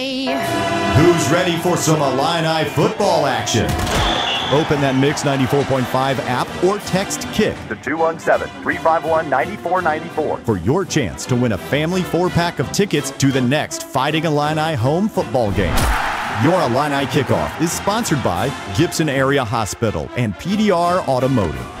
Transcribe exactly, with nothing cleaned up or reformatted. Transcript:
Who's ready for some Illini football action? Open that Mix ninety-four point five app or text KICK to two one seven, three five one, nine four nine four for your chance to win a family four-pack of tickets to the next Fighting Illini home football game. Your Illini Kickoff is sponsored by Gibson Area Hospital and P D R Automotive.